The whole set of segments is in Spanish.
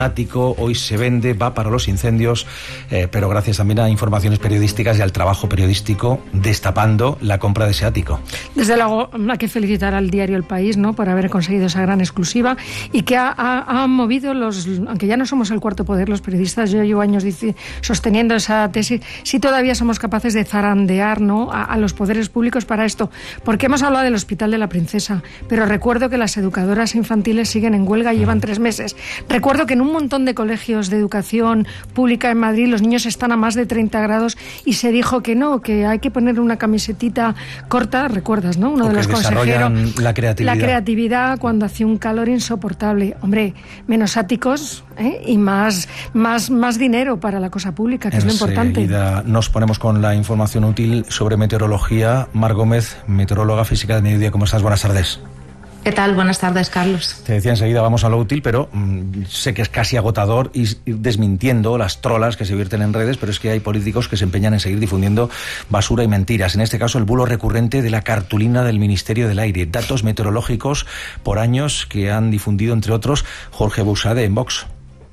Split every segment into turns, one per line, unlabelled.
ático, hoy se vende, va para los incendios, pero gracias también a informaciones periodísticas y al trabajo periodístico destapando la compra de ese ático.
Desde luego hay que felicitar al diario El País, ¿no?, por haber conseguido esa gran exclusiva y que ha movido aunque ya no somos el cuarto poder, los periodistas, yo llevo años sosteniendo esa tesis, si todavía somos capaces de zarandear, ¿no?, a los poderes públicos para esto, porque hemos hablado del Hospital de la Princesa, pero recuerdo que las educadoras infantiles siguen en huelga y llevan 3 meses. Recuerdo que en un montón de colegios de educación pública en Madrid los niños están a más de 30 grados y se dijo que no, que hay que poner una camisetita corta, ¿recuerdas, no? Uno de los consejeros,
la
creatividad cuando hacía un calor insoportable. Hombre, menos áticos y más dinero para la cosa pública, que es lo importante.
Nos ponemos con la información útil sobre meteorología. Mar Gómez, meteoróloga física de Mediodía, ¿cómo estás? Buenas tardes.
¿Qué tal? Buenas tardes, Carlos.
Te decía enseguida, vamos a lo útil, pero sé que es casi agotador ir desmintiendo las trolas que se vierten en redes, pero es que hay políticos que se empeñan en seguir difundiendo basura y mentiras. En este caso, el bulo recurrente de la cartulina del Ministerio del Aire. Datos meteorológicos por años que han difundido, entre otros, Jorge Buxade en Vox.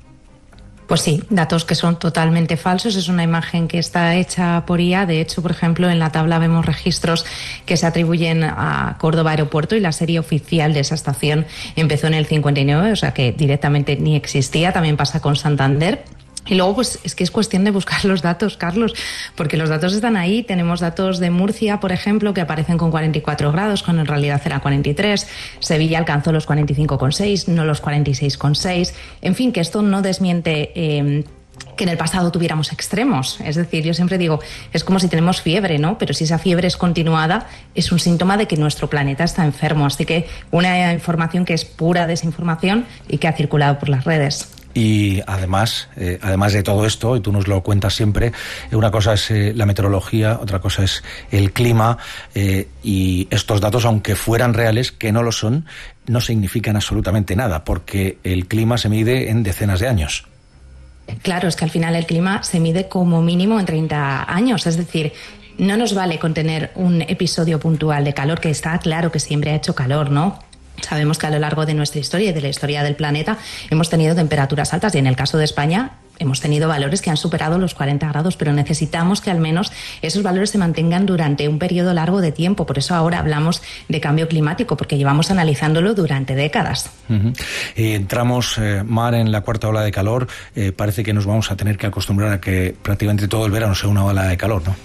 Pues sí, datos que son totalmente falsos. Es una imagen que está hecha por IA. De hecho, por ejemplo, en la tabla vemos registros que se atribuyen a Córdoba Aeropuerto y la serie oficial de esa estación empezó en el 59, o sea que directamente ni existía. También pasa con Santander. Y luego, pues es que es cuestión de buscar los datos, Carlos, porque los datos están ahí. Tenemos datos de Murcia, por ejemplo, que aparecen con 44 grados, cuando en realidad era 43. Sevilla alcanzó los 45,6, no los 46,6. En fin, que esto no desmiente que en el pasado tuviéramos extremos. Es decir, yo siempre digo, es como si tenemos fiebre, ¿no? Pero si esa fiebre es continuada, es un síntoma de que nuestro planeta está enfermo. Así que una información que es pura desinformación y que ha circulado por las redes.
Y además de todo esto, y tú nos lo cuentas siempre, una cosa es la meteorología, otra cosa es el clima, y estos datos, aunque fueran reales, que no lo son, no significan absolutamente nada, porque el clima se mide en decenas de años.
Claro, es que al final el clima se mide como mínimo en 30 años, es decir, no nos vale con tener un episodio puntual de calor, que está claro que siempre ha hecho calor, ¿no? Sabemos que a lo largo de nuestra historia y de la historia del planeta hemos tenido temperaturas altas y en el caso de España hemos tenido valores que han superado los 40 grados, pero necesitamos que al menos esos valores se mantengan durante un periodo largo de tiempo. Por eso ahora hablamos de cambio climático, porque llevamos analizándolo durante décadas.
Entramos, Mar, en la cuarta ola de calor. Parece que nos vamos a tener que acostumbrar a que prácticamente todo el verano sea una ola de calor, ¿no?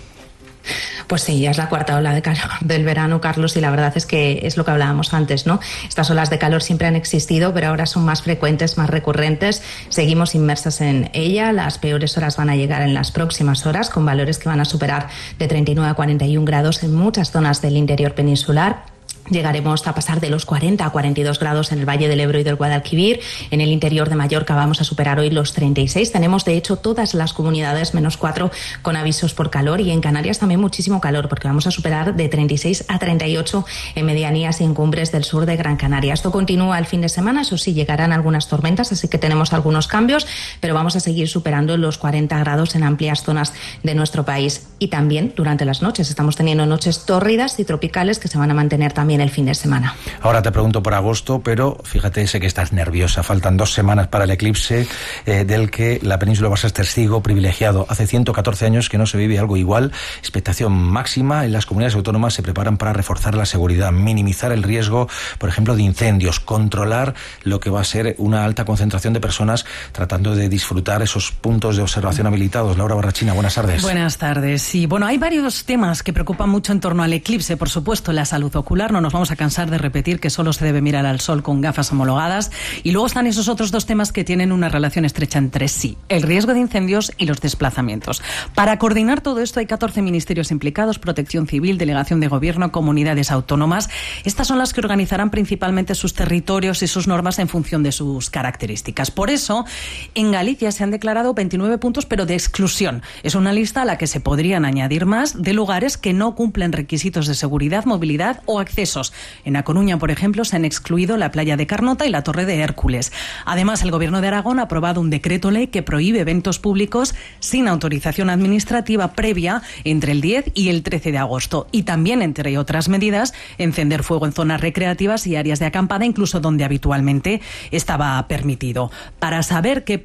Pues sí, ya es la cuarta ola de calor del verano, Carlos, y la verdad es que es lo que hablábamos antes, ¿no? Estas olas de calor siempre han existido, pero ahora son más frecuentes, más recurrentes. Seguimos inmersas en ella. Las peores horas van a llegar en las próximas horas, con valores que van a superar de 39 a 41 grados en muchas zonas del interior peninsular. Llegaremos a pasar de los 40 a 42 grados en el Valle del Ebro y del Guadalquivir. En el interior de Mallorca vamos a superar hoy los 36. Tenemos, de hecho, todas las comunidades menos 4 con avisos por calor, y en Canarias también muchísimo calor, porque vamos a superar de 36 a 38 en medianías y en cumbres del sur de Gran Canaria. Esto continúa el fin de semana, eso sí, llegarán algunas tormentas, así que tenemos algunos cambios, pero vamos a seguir superando los 40 grados en amplias zonas de nuestro país. Y también durante las noches estamos teniendo noches tórridas y tropicales que se van a mantener también el fin de semana.
Ahora te pregunto por agosto, pero fíjate, sé que estás nerviosa. Faltan 2 semanas para el eclipse, del que la península va a ser testigo privilegiado. Hace 114 años que no se vive algo igual. Expectación máxima. En las comunidades autónomas se preparan para reforzar la seguridad, minimizar el riesgo, por ejemplo, de incendios, controlar lo que va a ser una alta concentración de personas tratando de disfrutar esos puntos de observación habilitados. Laura Barrachina, buenas tardes.
Buenas tardes. Sí, bueno, hay varios temas que preocupan mucho en torno al eclipse. Por supuesto, la salud ocular. No nos vamos a cansar de repetir que solo se debe mirar al sol con gafas homologadas. Y luego están esos otros 2 temas que tienen una relación estrecha entre sí: el riesgo de incendios y los desplazamientos. Para coordinar todo esto hay 14 ministerios implicados: Protección Civil, Delegación de Gobierno, comunidades autónomas. Estas son las que organizarán principalmente sus territorios y sus normas en función de sus características. Por eso, en Galicia se han declarado 29 puntos, pero de exclusión. Es una lista a la que se podrían añadir más, de lugares que no cumplen requisitos de seguridad, movilidad o acceso accesos. En A Coruña, por ejemplo, se han excluido la playa de Carnota y la Torre de Hércules. Además, el Gobierno de Aragón ha aprobado un decreto ley que prohíbe eventos públicos sin autorización administrativa previa entre el 10 y el 13 de agosto. Y también, entre otras medidas, encender fuego en zonas recreativas y áreas de acampada, incluso donde habitualmente estaba permitido. Para saber qué